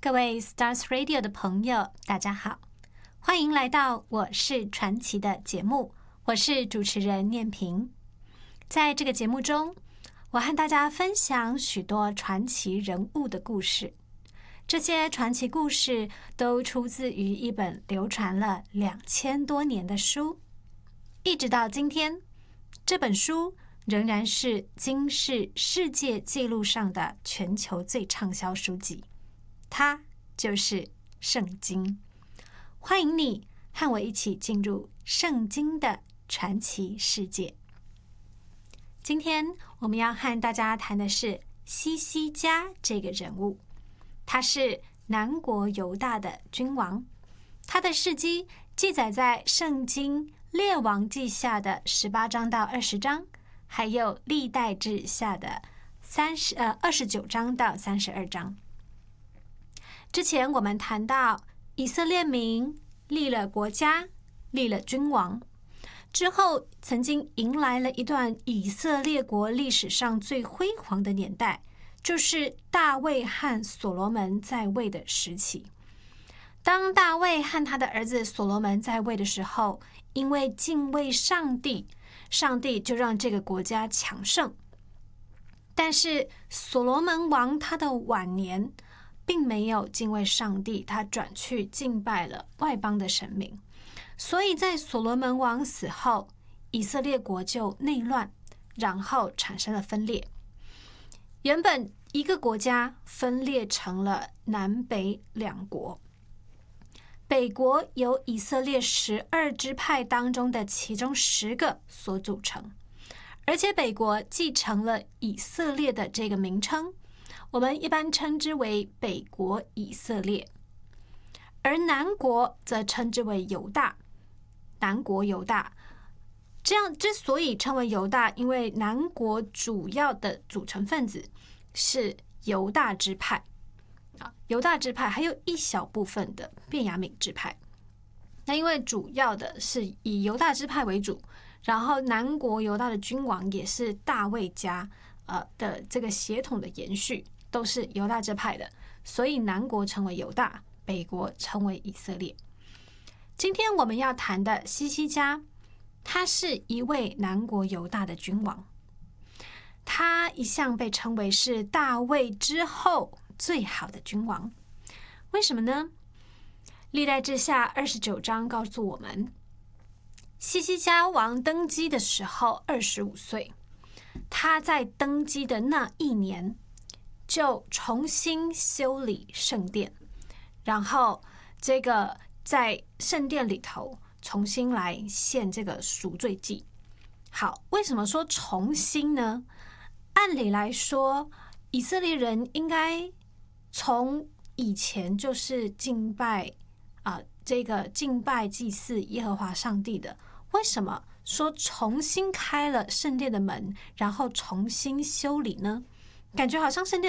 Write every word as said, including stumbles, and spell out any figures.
各位 Stars Radio 的朋友，大家好，欢迎来到我是传奇的节目，我是主持人念萍。在这个节目中，我和大家分享许多传奇人物的故事，这些传奇故事都出自于一本流传了两千多年的书，一直到今天，这本书仍然是金氏世界纪录上的全球最畅销书籍，它就是圣经。欢迎你和我一起进入圣经的传奇世界。今天我们要和大家谈的是西西家这个人物，他是南国犹大的君王，他的事迹记载在圣经列王记下的十八章到二十章，还有历代志下的三十呃二十九章到三十二章。之前我们谈到以色列民立了国家，立了君王，之后曾经迎来了一段以色列国历史上最辉煌的年代，就是大卫和所罗门在位的时期。当大卫和他的儿子所罗门在位的时候，因为敬畏上帝，上帝就让这个国家强盛。但是所罗门王他的晚年并没有敬畏上帝，他转去敬拜了外邦的神明，所以在所罗门王死后，以色列国就内乱，然后产生了分裂。原本一个国家分裂成了南北两国，北国由以色列十二支派当中的其中十个所组成，而且北国继承了以色列的这个名称，我们一般称之为北国以色列，而南国则称之为犹大，南国犹大。这样之所以称为犹大，因为南国主要的组成分子是犹大支派啊，犹大支派还有一小部分的便雅悯支派。那因为主要的是以犹大支派为主，然后南国犹大的君王也是大卫家呃的这个血统的延续，都是犹大支派的，所以南国称为犹大，北国称为以色列。今天我们要谈的西西家，他是一位南国犹大的君王，他一向被称为是大卫之后最好的君王。为什么呢？历代志下二十九章告诉我们，西西家王登基的时候二十五岁，他在登基的那一年就重新修理圣殿，然后这个在圣殿里头重新来献这个赎罪祭。好，为什么说重新呢？按理来说，以色列人应该从以前就是敬拜啊、呃，这个敬拜祭祀耶和华上帝的，为什么说重新开了圣殿的门，然后重新修理呢？感觉好像圣殿